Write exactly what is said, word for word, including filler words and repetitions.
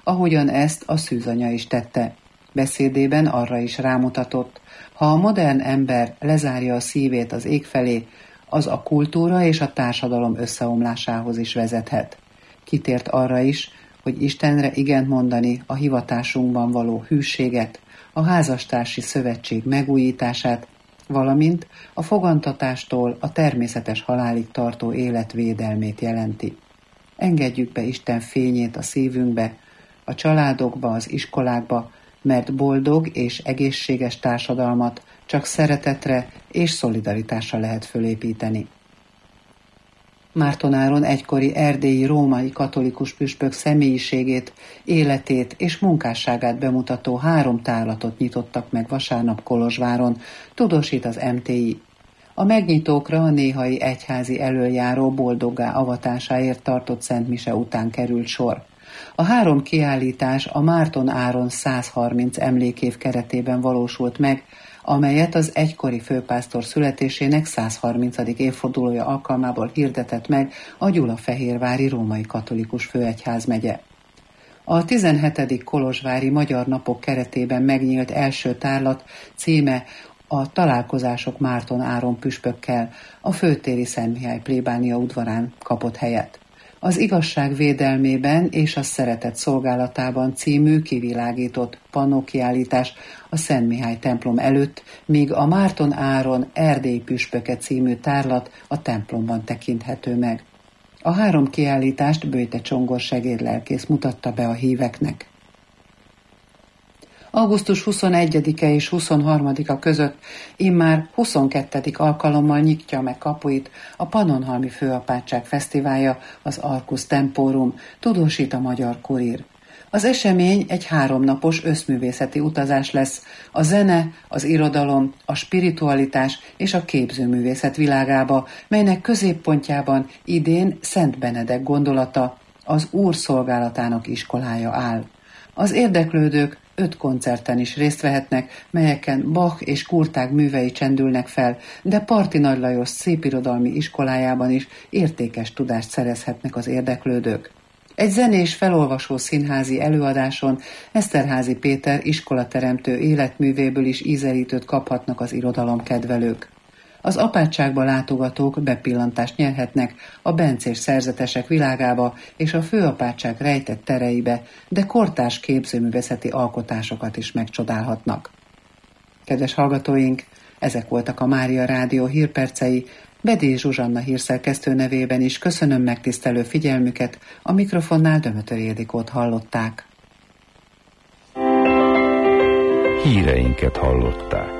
ahogyan ezt a szűzanya is tette. Beszédében arra is rámutatott, ha a modern ember lezárja a szívét az ég felé, az a kultúra és a társadalom összeomlásához is vezethet. Kitért arra is, hogy Istenre igent mondani a hivatásunkban való hűséget, a házastársi szövetség megújítását, valamint a fogantatástól a természetes halálig tartó élet védelmét jelenti. Engedjük be Isten fényét a szívünkbe, a családokba, az iskolákba, mert boldog és egészséges társadalmat csak szeretetre és szolidaritásra lehet fölépíteni. Márton Áron egykori erdélyi római katolikus püspök személyiségét, életét és munkásságát bemutató három tárlatot nyitottak meg vasárnap Kolozsváron, tudósít az em té i. A megnyitókra a néhai egyházi elöljáró boldoggá avatásáért tartott szentmise után került sor. A három kiállítás a Márton Áron száz harminc emlékév keretében valósult meg, amelyet az egykori főpásztor születésének száz harmincadik évfordulója alkalmából hirdetett meg a Gyulafehérvári Római Katolikus Főegyházmegye. A tizenhetedik Kolozsvári Magyar Napok keretében megnyílt első tárlat címe a Találkozások Márton Áron püspökkel a főtéri Szent Mihály plébánia udvarán kapott helyet. Az igazság védelmében és a szeretet szolgálatában című kivilágított pannókiállítás a Szent Mihály templom előtt, míg a Márton Áron Erdély püspöke című tárlat a templomban tekinthető meg. A három kiállítást Böjte Csongor segédlelkész mutatta be a híveknek. augusztus huszonegyedike és huszonharmadika között immár huszonkettedik alkalommal nyitja meg kapuit a Pannonhalmi Főapátság Fesztiválja, az Arcus Temporum, tudósít a Magyar Kurír. Az esemény egy háromnapos összművészeti utazás lesz a zene, az irodalom, a spiritualitás és a képzőművészet világába, melynek középpontjában idén Szent Benedek gondolata, az Úr szolgálatának iskolája áll. Az érdeklődők öt koncerten is részt vehetnek, melyeken Bach és Kurtág művei csendülnek fel, de Parti Nagy Lajos szépirodalmi iskolájában is értékes tudást szerezhetnek az érdeklődők. Egy zenés felolvasó színházi előadáson Eszterházy Péter iskolateremtő életművéből is ízelítőt kaphatnak az irodalomkedvelők. Az apátságba látogatók bepillantást nyerhetnek a bencés szerzetesek világába és a főapátság rejtett tereibe, de kortárs képzőművészeti alkotásokat is megcsodálhatnak. Kedves hallgatóink, ezek voltak a Mária Rádió hírpercei. Bedély Zsuzsanna hírszerkesztő nevében is köszönöm megtisztelő figyelmüket, a mikrofonnál Dömötör Ildikót hallották. Híreinket hallották.